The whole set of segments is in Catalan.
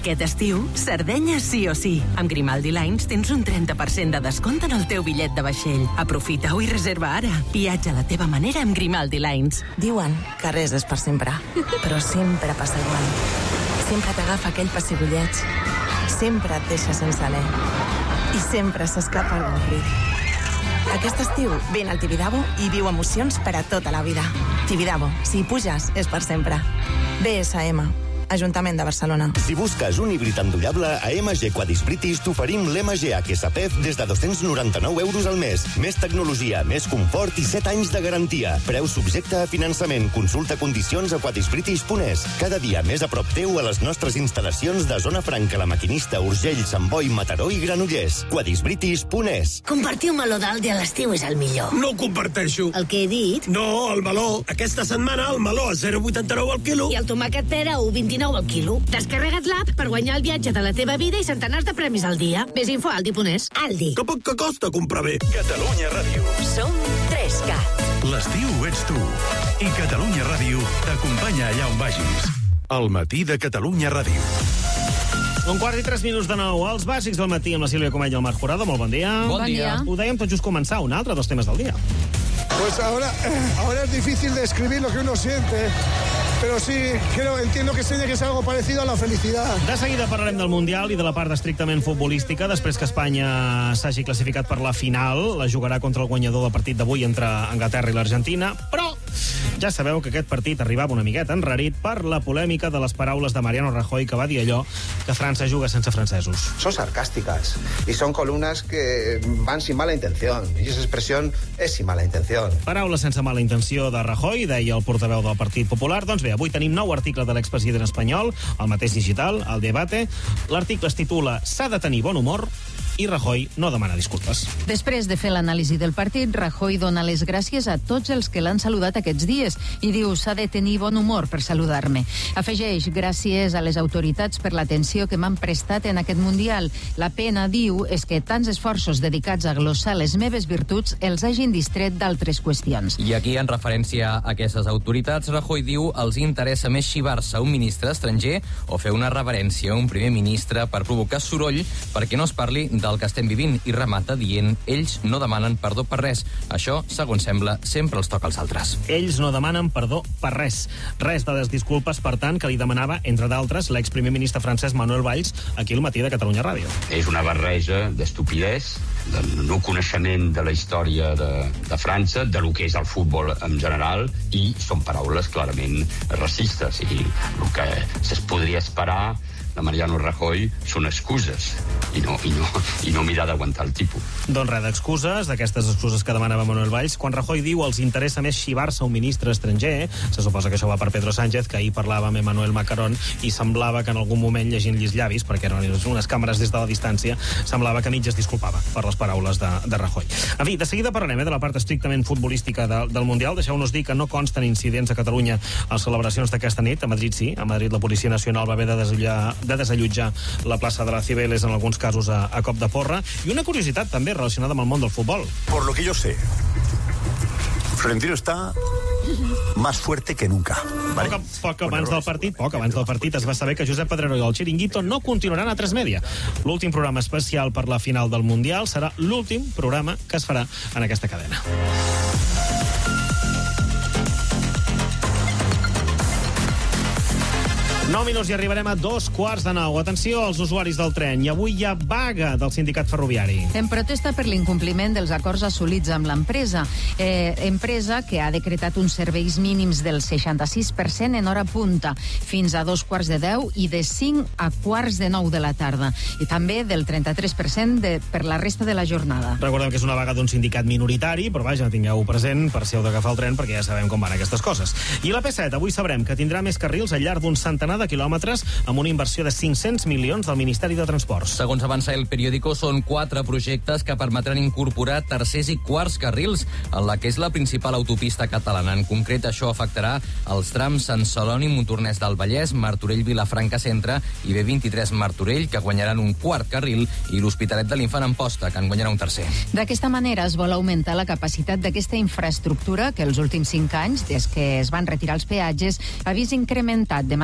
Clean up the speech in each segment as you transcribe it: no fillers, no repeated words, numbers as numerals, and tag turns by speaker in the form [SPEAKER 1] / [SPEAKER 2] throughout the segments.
[SPEAKER 1] Aquest estiu, Sardenya sí o sí. Amb Grimaldi Lines tens un 30% de descompte en el teu bitllet de vaixell. Aprofita-ho i reserva ara. Viatja a la teva manera amb Grimaldi Lines.
[SPEAKER 2] Diuen que res és per sempre, però sempre passa igual. Sempre t'agafa aquell pessigolleig. Sempre et deixa sense alè. I sempre s'escapa el rit. Aquest estiu, vine al Tibidabo i viu emocions per a tota la vida. Tibidabo, si hi puges, és per sempre. BSM, Ajuntament de Barcelona.
[SPEAKER 3] Si busques un híbrid endollable, a MG Quadis British t'oferim l'MG HSPF des de 299 euros al mes. Més tecnologia, més confort i 7 anys de garantia. Preu subjecte a finançament. Consulta condicions a quadisbritish.es. Cada dia més a prop teu a les nostres instal·lacions de Zona Franca, La Maquinista, Urgell, Sant Boi, Mataró i Granollers. quadisbritish.es.
[SPEAKER 4] Compartir un meló d'Aldi a l'estiu és el millor.
[SPEAKER 5] No ho comparteixo.
[SPEAKER 4] El que he dit?
[SPEAKER 5] No, el meló. Aquesta setmana el meló a 0,89 al quilo.
[SPEAKER 4] I el tomàquet pera a 1,29 al quilo. Descarrega't l'app per guanyar el viatge de la teva vida i centenars de premis al dia. Més info a aldi.es. Aldi.
[SPEAKER 5] Que poc que costa comprar bé.
[SPEAKER 6] Catalunya Ràdio.
[SPEAKER 7] Som 3CAT.
[SPEAKER 6] L'estiu ets tu. I Catalunya Ràdio t'acompanya allà on vagis. El matí de Catalunya Ràdio.
[SPEAKER 8] 1:03 de 9. Els bàsics del matí amb la Sílvia Comell i el Marc Jurado. Molt bon dia.
[SPEAKER 9] Bon dia.
[SPEAKER 8] Ho dèiem tot just començar, un altre dels temes del dia.
[SPEAKER 10] Pues ahora es difícil describir lo que uno siente, pero sí, entiendo que tiene que ser algo parecido a la felicidad.
[SPEAKER 8] De seguida parlarem del Mundial i de la part estrictament futbolística, després que Espanya s'hagi classificat per la final. La jugarà contra el guanyador del partit d'avui entre Anglaterra i l'Argentina, però ja sabeu que aquest partit arribava una miqueta enrarit per la polèmica de les paraules de Mariano Rajoy, que va dir allò que França juga sense francesos.
[SPEAKER 11] Son sarcásticas y son columnas que van sin mala intención, y esa expresión es sin mala intención.
[SPEAKER 8] Paraules sense mala intenció de Rajoy, deia el portaveu del Partit Popular. Doncs bé, avui tenim nou article de l'expresident espanyol, el mateix digital, el Debate. L'article es titula «S'ha de tenir bon humor» i Rajoy no demana disculpes.
[SPEAKER 9] Després de fer l'anàlisi del partit, Rajoy dona les gràcies a tots els que l'han saludat aquests dies i diu s'ha de tenir bon humor per saludar-me. Afegeix, gràcies a les autoritats per l'atenció que m'han prestat en aquest Mundial. La pena, diu, és que tants esforços dedicats a glossar les meves virtuts els hagin distret d'altres qüestions.
[SPEAKER 12] I aquí, en referència a aquestes autoritats, Rajoy diu els interessa més xivar-se a un ministre estranger o fer una reverència a un primer ministre per provocar soroll perquè no es parli del que estem vivint, i remata dient ells no demanen perdó per res. Això, segons sembla, sempre els toca als altres.
[SPEAKER 8] Ells no demanen perdó per res. Res de les disculpes, per tant, que li demanava, entre d'altres, l'exprimer ministre francès Manuel Valls, aquí al matí de Catalunya Ràdio.
[SPEAKER 13] És una barreja d'estupidesa, de no coneixement de la història de França, de lo que és el futbol en general, i són paraules clarament racistes, i el que es podria esperar de Mariano Rajoy són excuses i no mirar d'aguantar el tipus.
[SPEAKER 8] Doncs res d'excuses, d'aquestes excuses que demanava Manuel Valls. Quan Rajoy diu els interessa més xivar-se a un ministre estranger, se suposa que això va per Pedro Sánchez, que ahir parlava amb Emmanuel Macron i semblava que en algun moment, llegint-li els llavis, perquè eren unes càmeres des de la distància, semblava que mig es disculpava per les paraules de Rajoy. En fi, de seguida parlarem de la part estrictament futbolística del Mundial. Deixeu-nos dir que no consten incidents a Catalunya a les celebracions d'aquesta nit. A Madrid sí, a Madrid la Policia Nacional va haver de desallotjar la plaça de la Cibeles, en alguns casos a cop de porra. I una curiositat també relacionada amb el món del futbol.
[SPEAKER 14] Por lo que yo sé, Florentino está más fuerte que nunca. ¿Vale?
[SPEAKER 8] Poc abans del partit es va saber que Josep Pedrerol i el Chiringuito no continuaran a 3Media. L'últim programa especial per la final del Mundial serà l'últim programa que es farà en aquesta cadena. 9 minuts i arribarem a 2:15. Atenció als usuaris del tren. I avui hi ha vaga del sindicat ferroviari.
[SPEAKER 9] En protesta per l'incompliment dels acords assolits amb l'empresa. Empresa que ha decretat uns serveis mínims del 66% en hora punta, fins a 2:15 i de 5 a 8:45 de la tarda. I també del 33% per la resta de la jornada.
[SPEAKER 8] Recordem que és una vaga d'un sindicat minoritari, però vaja, tingueu present per si heu d'agafar el tren, perquè ja sabem com van aquestes coses. I la P7, avui sabrem que tindrà més carrils al llarg d'un centenar de quilòmetres amb una inversió de 500 milions del Ministeri de Transports.
[SPEAKER 12] Segons avança El Periódico, són 4 projectes que permetran incorporar tercers i quarts carrils en la que és la principal autopista catalana. En concret, això afectarà els trams Sant Celoni, Montornès del Vallès, Martorell, Vilafranca Centre i B23 Martorell, que guanyaran un quart carril, i l'Hospitalet de l'Infant Amposta, que en guanyarà un tercer.
[SPEAKER 9] D'aquesta manera es vol augmentar la capacitat d'aquesta infraestructura que els últims 5 anys, des que es van retirar els peatges, ha vist incrementat de manera important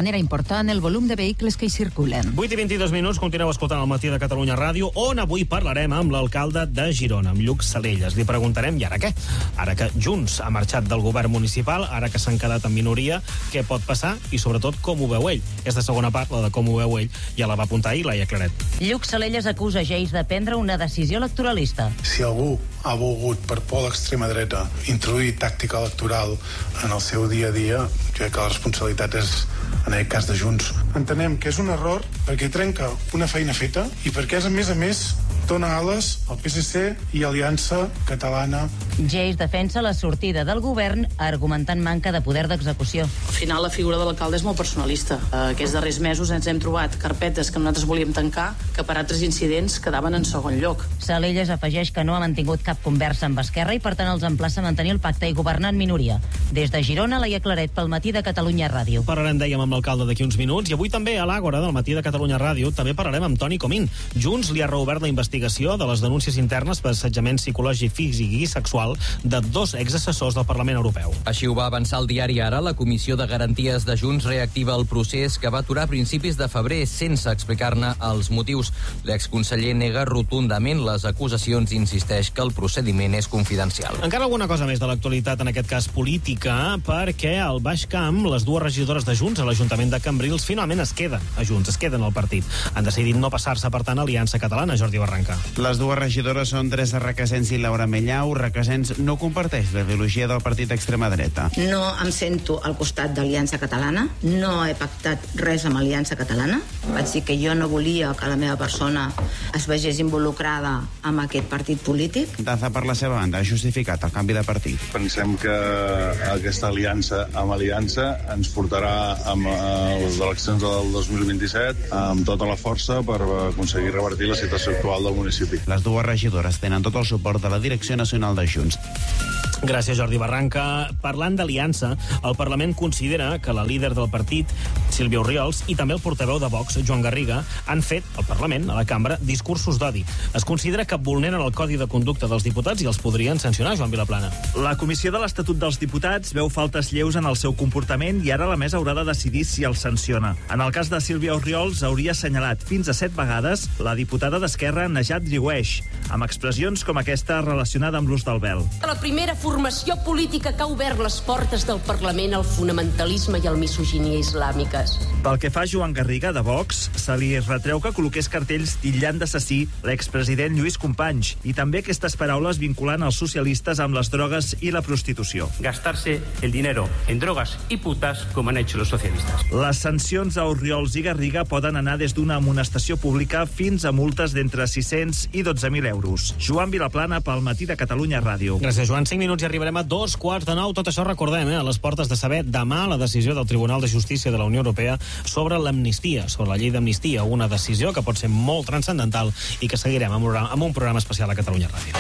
[SPEAKER 9] important el volum de vehicles que hi circulen.
[SPEAKER 8] 8:22, continueu escoltant el Matí de Catalunya Ràdio, on avui parlarem amb l'alcalde de Girona, amb Lluc Salelles. Li preguntarem, i ara què? Ara que Junts ha marxat del govern municipal, ara que s'han quedat en minoria, què pot passar i, sobretot, com ho veu ell? Aquesta segona part, la de com ho veu ell, ja la va apuntar ahir Laia Claret.
[SPEAKER 15] Lluc Salelles acusa Geix de prendre una decisió electoralista.
[SPEAKER 16] Si algú ha volgut, per por a l'extrema dreta, introduir tàctica electoral en el seu dia a dia, jo crec que la responsabilitat és, en aquest cas de Junts. Entenem que és un error perquè trenca una feina feta i perquè, a més, dona ales al PSC i Aliança Catalana.
[SPEAKER 15] Geix defensa la sortida del govern argumentant manca de poder d'execució.
[SPEAKER 17] Al final la figura de l'alcalde és molt personalista. Aquests darrers mesos ens hem trobat carpetes que nosaltres volíem tancar que per altres incidents quedaven en segon lloc.
[SPEAKER 15] Salelles afegeix que no ha mantingut cap conversa amb Esquerra i per tant els emplaça a mantenir el pacte i governar en minoria. Des de Girona, Laia Claret, pel Matí de Catalunya Ràdio.
[SPEAKER 8] Parlarem, dèiem, amb l'alcalde d'aquí uns minuts i avui també a l'Àgora del Matí de Catalunya Ràdio també parlarem amb Toni Comín. Junts li ha reobert la investigació de les denúncies internes per assetjament psicològic, físic i sexual de 2 exassessors del Parlament Europeu.
[SPEAKER 12] Així ho va avançar el diari Ara. La Comissió de Garanties de Junts reactiva el procés que va aturar a principis de febrer sense explicar-ne els motius. L'exconseller nega rotundament les acusacions i insisteix que el procediment és confidencial.
[SPEAKER 8] Encara alguna cosa més de l'actualitat, en aquest cas política, perquè al Baix Camp les 2 regidores de Junts a l'Ajuntament de Cambrils finalment es queden a Junts, es queden al partit. Han decidit no passar-se, per tant, a Aliança Catalana. Jordi Barranca.
[SPEAKER 18] Les 2 regidores són Teresa Requesens i Laura Mellau. Requesens no comparteix la ideologia del partit d'extrema dreta.
[SPEAKER 19] No em sento al costat d'Aliança Catalana, no he pactat res amb Aliança Catalana. Vaig dir que jo no volia que la meva persona es vegés involucrada amb aquest partit polític.
[SPEAKER 18] Daza, per la seva banda, ha justificat el canvi de partit.
[SPEAKER 20] Pensem que aquesta aliança amb Aliança ens portarà a les eleccions del 2027 amb tota la força per aconseguir revertir la situació actual del municipi.
[SPEAKER 18] Les 2 regidores tenen tot el suport de la Direcció Nacional de Junts.
[SPEAKER 8] Gràcies, Jordi Barranca. Parlant d'aliança, el Parlament considera que la líder del partit, Sílvia Orriols, i també el portaveu de Vox, Joan Garriga, han fet, al Parlament, a la cambra, discursos d'odi. Es considera que vulneren el Codi de Conducta dels diputats i els podrien sancionar, Joan Vilaplana.
[SPEAKER 21] La Comissió de l'Estatut dels Diputats veu faltes lleus en el seu comportament i ara la mesa haurà de decidir si els sanciona. En el cas de Sílvia Orriols, hauria assenyalat fins a 7 vegades la diputada d'Esquerra, Najat Driouech, amb expressions com aquesta relacionada amb l'ús del vel.
[SPEAKER 22] La primera formació política que ha obert les portes del Parlament al fonamentalisme i al misoginia islàmiques.
[SPEAKER 21] Pel que fa a Joan Garriga, de Vox, se li retreu que col·loqués cartells titllant d'assassí l'expresident Lluís Companys i també aquestes paraules vinculant els socialistes amb les drogues i la prostitució.
[SPEAKER 23] Gastarse el dinero en drogas y putas como han hecho los socialistas.
[SPEAKER 21] Les sancions a Orriols i Garriga poden anar des d'una amonestació pública fins a multes d'entre 600 i 12.000 euros. Joan Vilaplana, pel Matí de Catalunya Ràdio.
[SPEAKER 8] Gràcies, Joan. 5 minuts i arribarem a 2:45. Tot això recordem, a les portes de saber demà la decisió del Tribunal de Justícia de la Unió Europea sobre l'amnistia, sobre la llei d'amnistia, una decisió que pot ser molt transcendental i que seguirem amb un programa especial a Catalunya Ràdio.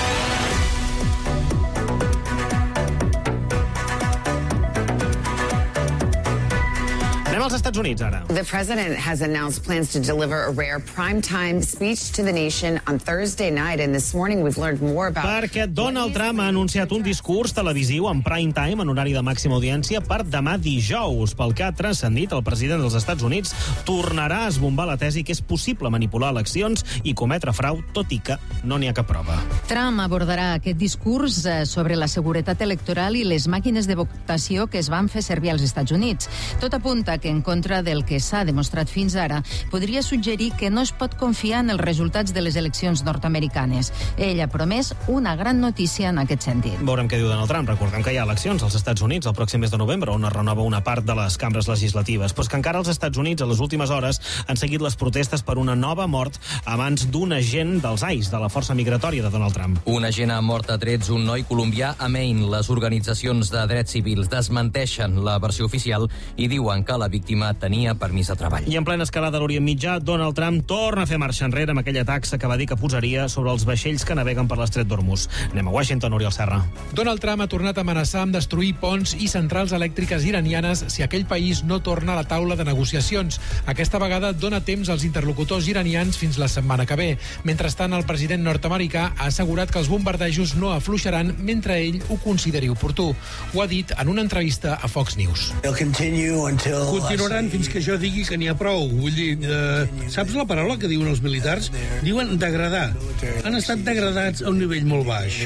[SPEAKER 8] Als Estats Units, ara.
[SPEAKER 24] The president has announced plans to deliver a rare primetime speech to the nation on Thursday night, and this morning we've learned more about...
[SPEAKER 8] Perquè Donald Trump ha anunciat un discurs televisiu en prime time, en horari de màxima audiència, per demà dijous. Pel que ha transcendit, el president dels Estats Units tornarà a esbombar la tesi que és possible manipular eleccions i cometre frau, tot i que no n'hi ha cap prova.
[SPEAKER 9] Trump abordarà aquest discurs sobre la seguretat electoral i les màquines de votació que es van fer servir als Estats Units. Tot apunta que en contra del que s'ha demostrat fins ara, podria suggerir que no es pot confiar en els resultats de les eleccions nord-americanes. Ell ha promès una gran notícia en aquest sentit.
[SPEAKER 8] Veurem què diu Donald Trump. Recordem que hi ha eleccions als Estats Units el pròxim mes de novembre, on es renova una part de les cambres legislatives. Però és que encara als Estats Units, a les últimes hores, han seguit les protestes per una nova mort a mans d'un agent dels ICE, de la força migratòria de Donald Trump.
[SPEAKER 12] Un agent ha mort a trets un noi colombià a Maine. Les organitzacions de drets civils desmenteixen la versió oficial i diuen que la víctima tenia permís de treball.
[SPEAKER 8] I en plena escalada a l'Orient Mitjà, Donald Trump torna a fer marxa enrere amb aquella taxa que va dir que posaria sobre els vaixells que naveguen per l'estret d'Hormuz. Anem a Washington, Oriol Serra.
[SPEAKER 25] Donald Trump ha tornat a amenaçar amb destruir ponts i centrals elèctriques iranianes si aquell país no torna a la taula de negociacions. Aquesta vegada dona temps als interlocutors iranians fins la setmana que ve. Mentrestant, el president nord-americà ha assegurat que els bombardejos no afluixaran mentre ell ho consideri oportú. Ho ha dit en una entrevista a Fox News.
[SPEAKER 26] Continuarà
[SPEAKER 1] faran fins que jo digui que n'hi ha prou. Vull dir, saps la paraula que diuen els militars? Diuen degradar. Han estat degradats a un nivell molt baix.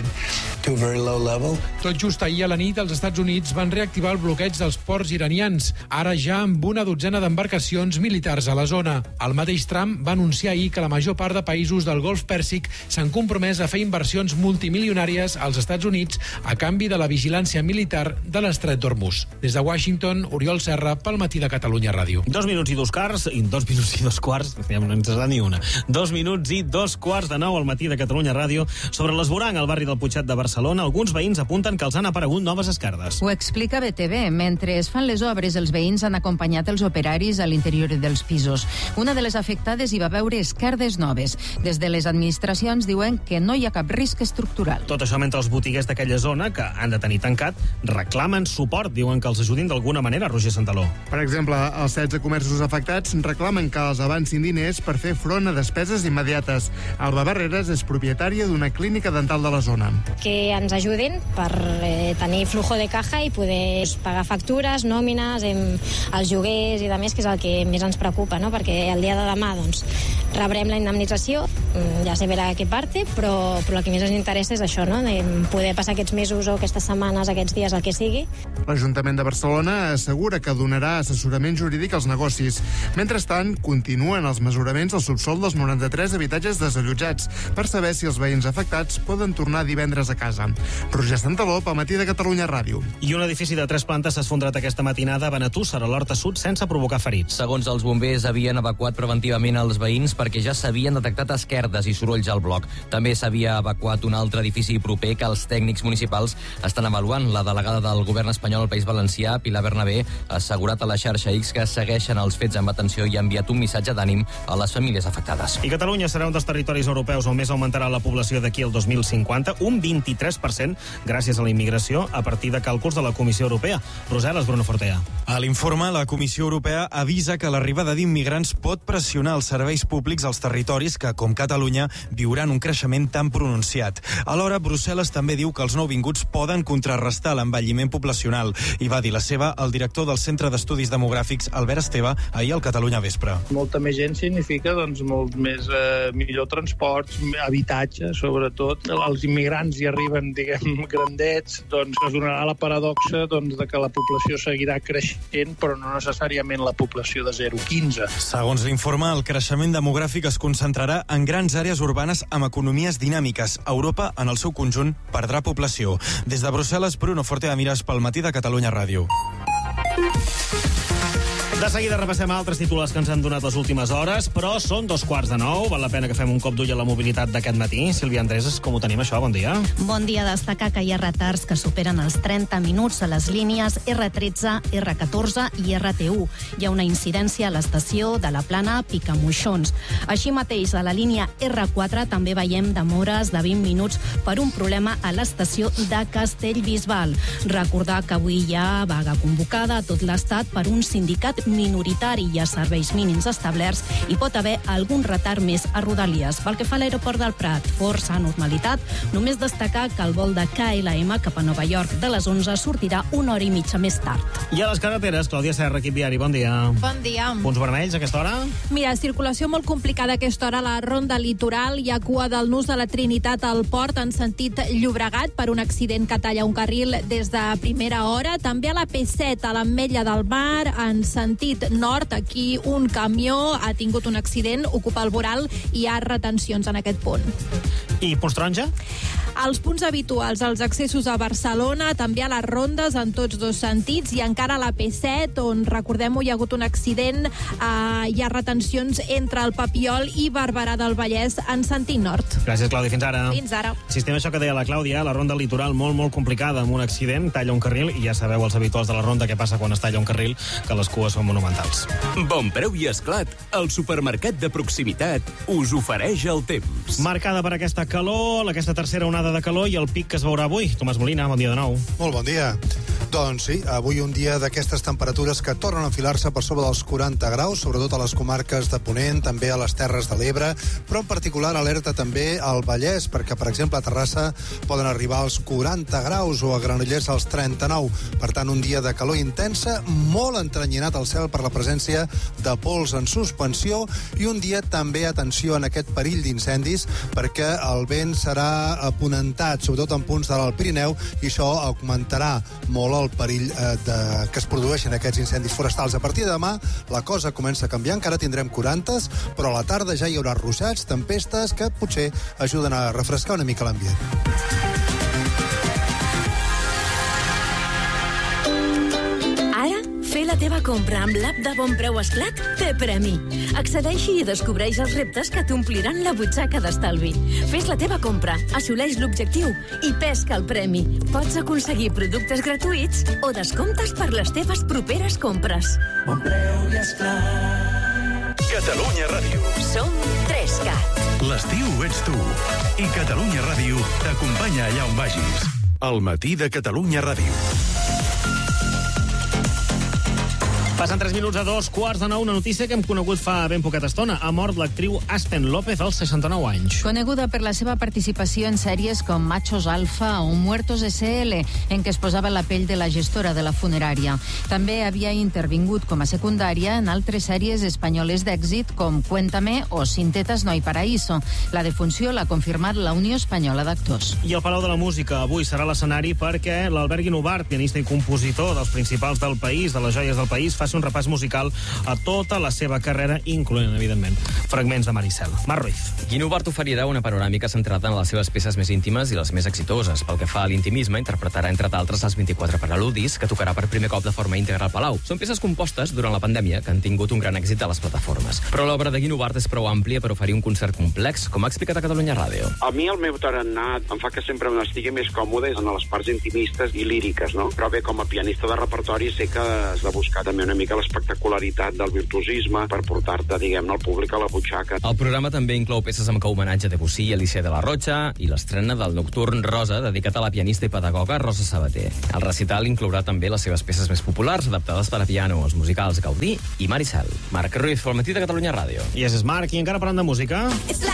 [SPEAKER 25] Tot just ahir a la nit, els Estats Units van reactivar el bloqueig dels ports iranians, ara ja amb una dotzena d'embarcacions militars a la zona. El mateix Trump va anunciar ahir que la major part de països del Golf Pèrsic s'han compromès a fer inversions multimilionàries als Estats Units a canvi de la vigilància militar de l'estret d'Hormuz. Des de Washington, Oriol Serra, pel Matí de Catalunya Ràdio.
[SPEAKER 8] 2 minuts i 2 quarts, i 2 minuts i 2 quarts, no ens da ni una. 2 minuts i 2 quarts de 9 al Matí de Catalunya Ràdio. Sobre l'Esvoranc, al barri del Putxet de Barcelona, alguns veïns apunten que els han aparegut noves esquerdes.
[SPEAKER 9] Ho explica BTV. Mentre es fan les obres, els veïns han acompanyat els operaris a l'interior dels pisos. Una de les afectades hi va veure esquerdes noves. Des de les administracions diuen que no hi ha cap risc estructural.
[SPEAKER 8] Tot això mentre els botiguers d'aquella zona, que han de tenir tancat, reclamen suport. Diuen que els ajudin d'alguna manera, Roger Santaló.
[SPEAKER 2] Per exemple, els 16 comerços afectats reclamen que els avancin diners per fer front a despeses immediates. Alba Barreras és propietària d'una clínica dental de la zona.
[SPEAKER 3] Que ens ajudin per tenir flujo de caja i poder pagar factures, nòmines, els lloguers i de més, que és el que més ens preocupa, no? Perquè el dia de demà rebrem la indemnització, ja se verà a què parte, però el que més ens interessa és això, no? De poder passar aquests mesos o aquestes setmanes, aquests dies, el que sigui.
[SPEAKER 2] L'Ajuntament de Barcelona assegura que donarà assessorament jurídic als negocis. Mentrestant, continuen els mesuraments al subsol dels 93 habitatges desallotjats per saber si els veïns afectats poden tornar divendres a casa. Roger Santaló, pel Matí de Catalunya Ràdio.
[SPEAKER 8] I un edifici de 3 plantes s'ha esfondrat aquesta matinada a Benetússer, a l'Horta Sud, sense provocar ferits.
[SPEAKER 12] Segons els bombers, havien evacuat preventivament els veïns perquè ja s'havien detectat esquerdes i sorolls al bloc. També s'havia evacuat un altre edifici proper que els tècnics municipals estan avaluant. La delegada del govern espanyol al País Valencià, Pilar Bernabé, ha assegurat a la xarxa X que segueixen els fets amb atenció i ha enviat un missatge d'ànim a les famílies afectades.
[SPEAKER 8] I Catalunya serà un dels territoris europeus on més augmentarà la població d'aquí al 2050, un 23%, gràcies a la immigració, a partir de càlculs de la Comissió Europea. Brussel·les, Bruno Fortea.
[SPEAKER 4] A l'informe, la Comissió Europea avisa que l'arribada d'immigrants pot pressionar els serveis públics als territoris que, com Catalunya, viuran un creixement tan pronunciat. Alhora, Brussel·les també diu que els nouvinguts poden contrarrestar l'envelliment poblacional, i va dir la seva el director del Centre d'Estudis Demogràfics, Albert Esteve, ahir al Catalunya Vespre.
[SPEAKER 5] Molta més gent significa molt més millor transports, habitatge, sobretot. Els immigrants hi arriben, grandets, es donarà la paradoxa de que la població seguirà creixent, però no necessàriament la població de 0,15.
[SPEAKER 4] Segons l'informe, el creixement demogràfic es concentrarà en grans àrees urbanes amb economies dinàmiques. Europa, en el seu conjunt, perdrà població. Des de Brussel·les, Bruno Fortea Mires pel Matí de Catalunya Ràdio.
[SPEAKER 8] De seguida repassem altres titulars que ens han donat les últimes hores, però són 8:45. Val la pena que fem un cop d'ull a la mobilitat d'aquest matí. Sílvia Andrés, com ho tenim això? Bon dia.
[SPEAKER 26] Bon dia. Destacar que hi ha retards que superen els 30 minuts a les línies R13, R14 i RT1. Hi ha una incidència a l'estació de la Plana Picamoixons. Així mateix, a la línia R4 també veiem demores de 20 minuts per un problema a l'estació de Castellbisbal. Recordar que avui hi ha vaga convocada a tot l'estat per un sindicat minoritari i a serveis mínims establerts i pot haver algun retard més a Rodalies. Pel que fa a l'aeroport del Prat, força normalitat. Només destacar que el vol de KLM cap a Nova York de les 11 sortirà 1 hora i mitja més tard.
[SPEAKER 8] I a les carreteres, Clàudia Serra, equip viari, bon dia.
[SPEAKER 27] Bon dia.
[SPEAKER 8] Punts vermells a aquesta hora?
[SPEAKER 27] Mira, circulació molt complicada a aquesta hora a la Ronda Litoral. Hi ha cua del Nus de la Trinitat al port en sentit Llobregat per un accident que talla un carril des de primera hora. També a la P7, a l'Ametlla del Mar, en sentit nord, aquí un camió ha tingut un accident, ocupa el voral i hi ha retencions en aquest punt.
[SPEAKER 8] I punts taronja?
[SPEAKER 27] Els punts habituals, els accessos a Barcelona, també a les rondes en tots dos sentits, i encara a la P7, on, recordem-ho, hi ha hagut un accident, hi ha retencions entre el Papiol i Barberà del Vallès en sentit nord.
[SPEAKER 8] Gràcies, Clàudia. Fins ara.
[SPEAKER 27] Fins ara.
[SPEAKER 8] Sistema això que deia la Clàudia, la ronda litoral molt complicada, amb un accident, talla un carril, i ja sabeu els habituals de la ronda què passa quan es talla un carril, que les cues són monumentals.
[SPEAKER 6] Bon Preu i Esclat, el supermercat de proximitat, us ofereix el temps.
[SPEAKER 8] Marcada per aquesta calor, aquesta tercera onada de calor i el pic que es veurà avui. Tomàs Molina, bon dia de nou.
[SPEAKER 28] Molt bon dia.
[SPEAKER 7] Doncs sí, avui un dia d'aquestes temperatures que tornen a enfilar-se per sobre dels 40 graus, sobretot a les comarques de Ponent, també a les Terres de l'Ebre, però en particular alerta també al Vallès, perquè, per exemple, a Terrassa poden arribar als 40 graus o a Granollers als 39. Per tant, un dia de calor intensa, molt entrenyinat al cel per la presència de pols en suspensió i un dia també, atenció, en aquest perill d'incendis, perquè el vent serà aponentat, sobretot en punts de l'Alt Pirineu, i això augmentarà molt el perill que es produeixen aquests incendis forestals. A partir de demà la cosa comença a canviar, encara tindrem 40s, però a la tarda ja hi haurà ruixats, tempestes, que potser ajuden a refrescar una mica l'ambient.
[SPEAKER 10] Ara, fer la teva compra amb l'app de Bon Preu Esclat té premi. Accedeix-hi i descobreix els reptes que t'ompliran la butxaca d'estalvi. Fes la teva compra, assoleix l'objectiu i pesca el premi. Pots aconseguir productes gratuïts o descomptes per les teves properes compres.
[SPEAKER 6] Bon Preu i Esclat. Catalunya Ràdio.
[SPEAKER 10] Som 3CAT.
[SPEAKER 6] L'estiu ets tu. I Catalunya Ràdio t'acompanya allà on vagis. El matí de Catalunya Ràdio.
[SPEAKER 8] Passen 3 minuts a 2:45, una notícia que hem conegut fa ben poqueta estona. Ha mort l'actriu Aspen López als 69 anys.
[SPEAKER 9] Coneguda per la seva participació en sèries com Machos Alfa o Muertos SL, en què es posava la pell de la gestora de la funerària. També havia intervingut com a secundària en altres sèries espanyoles d'èxit com Cuéntame o Sin tetas no hay paraíso. La defunció l'ha confirmat la Unió Espanyola d'Actors.
[SPEAKER 8] I el Palau de la Música avui serà l'escenari perquè l'Albert Guinovart, pianista i compositor dels principals del país, de les joies del país, faci un repàs musical a tota la seva carrera, incloent, evidentment, fragments de Maricel. Mar Ruiz.
[SPEAKER 12] Guinovart oferirà una panoràmica centrada en les seves peces més íntimes i les més exitoses. Pel que fa a l'intimisme, interpretarà, entre d'altres, els 24 preludis, que tocarà per primer cop de forma íntegra al Palau. Són peces compostes durant la pandèmia que han tingut un gran èxit a les plataformes. Però l'obra de Guinovart és prou àmplia per oferir un concert complex, com ha explicat a Catalunya Ràdio.
[SPEAKER 11] A mi el meu tarannà em fa que sempre estigui més còmode en les parts intimistes i líriques, no? Però bé, com a pianista de repertori sé que has de buscar també una mica l'espectacularitat del virtuosisme per portar-te, diguem-ne, al públic a la butxaca.
[SPEAKER 12] El programa també inclou peces amb homenatge a Debussy i Alicia de la Rocha i l'estrena del Nocturn Rosa, dedicat a la pianista i pedagoga Rosa Sabater. El recital inclourà també les seves peces més populars, adaptades per a piano, els musicals Gaudí i Maricel. Marc Ruiz, pel matí de Catalunya Ràdio.
[SPEAKER 8] I és Marc, i encara parlant de música...